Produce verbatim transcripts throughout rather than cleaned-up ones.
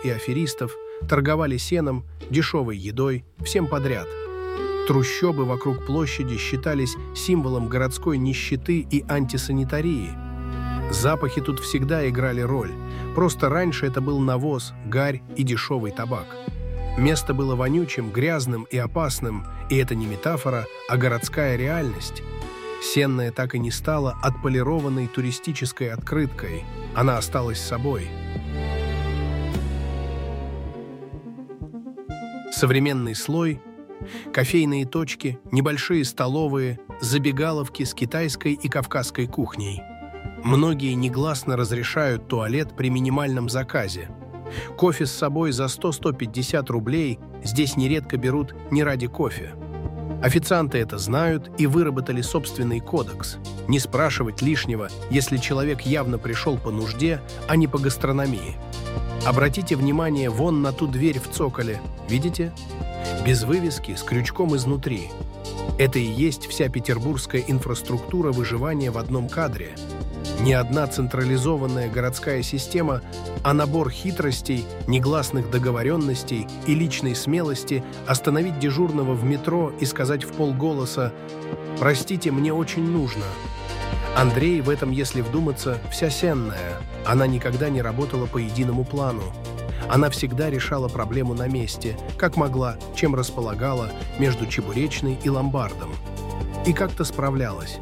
и аферистов, торговали сеном, дешевой едой, всем подряд. Трущобы вокруг площади считались символом городской нищеты и антисанитарии. Запахи тут всегда играли роль. Просто раньше это был навоз, гарь и дешевый табак. Место было вонючим, грязным и опасным, и это не метафора, а городская реальность. Сенная так и не стала отполированной туристической открыткой. Она осталась собой. Современный слой, кофейные точки, небольшие столовые, забегаловки с китайской и кавказской кухней. Многие негласно разрешают туалет при минимальном заказе. Кофе с собой за сто — сто пятьдесят рублей здесь нередко берут не ради кофе. Официанты это знают и выработали собственный кодекс. Не спрашивать лишнего, если человек явно пришел по нужде, а не по гастрономии. Обратите внимание вон на ту дверь в цоколе. Видите? Без вывески, с крючком изнутри. Это и есть вся петербургская инфраструктура выживания в одном кадре. Не одна централизованная городская система, а набор хитростей, негласных договоренностей и личной смелости остановить дежурного в метро и сказать вполголоса «Простите, мне очень нужно». Андрей в этом, если вдуматься, вся Сенная. Она никогда не работала по единому плану. Она всегда решала проблему на месте, как могла, чем располагала, между Чебуречной и Ломбардом. И как-то справлялась.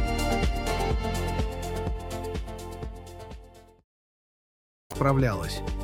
Справлялась.